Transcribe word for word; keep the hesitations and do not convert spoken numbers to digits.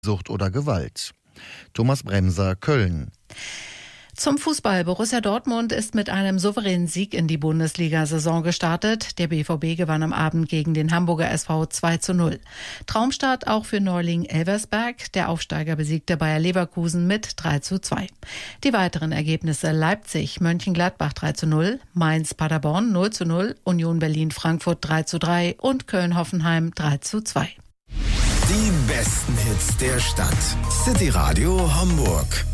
Sucht oder Gewalt. Thomas Bremser, Köln. Zum Fußball. Borussia Dortmund ist mit einem souveränen Sieg in die Bundesliga-Saison gestartet. Der B V B gewann am Abend gegen den Hamburger S V zwei zu null. Traumstart auch für Neuling Elversberg. Der Aufsteiger besiegte Bayer Leverkusen mit drei zu zwei. Die weiteren Ergebnisse: Leipzig, Mönchengladbach drei zu null, Mainz, Paderborn null zu null, Union Berlin, Frankfurt drei zu drei und Köln-Hoffenheim drei zu zwei. Die besten Hits der Stadt. City Radio Hamburg.